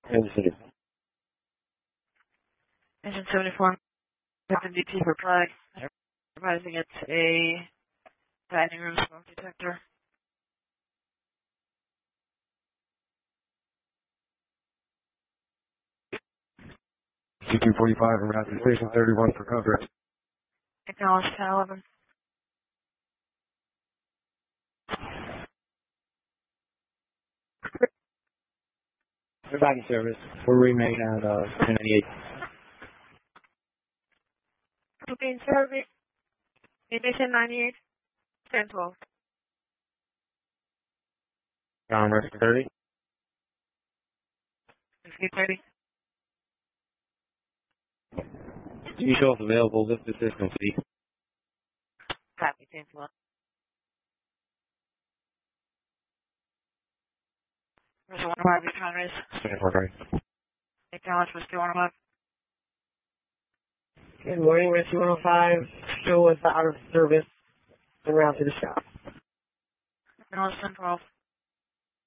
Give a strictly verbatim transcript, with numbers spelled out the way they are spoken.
Kansas City. Engine seventy-four, Captain D P for flag. Advising it's a dining room smoke detector. C two forty-five and Rapid Station thirty-one for coverage. Acknowledge ten eleven. We're back in service. We're remain at uh, ten ninety-eight. Routine service. Ignition ninety-eight. ten twelve. Ground rest thirty. Escape thirty. G shows available. Lift the system, please. Copy, ten twelve. There's one five recon race. twenty-four right. Acknowledge Whiskey one oh five. Good morning, Rescue one oh five. Still was out of service en route to the shop. Acknowledge ten twelve.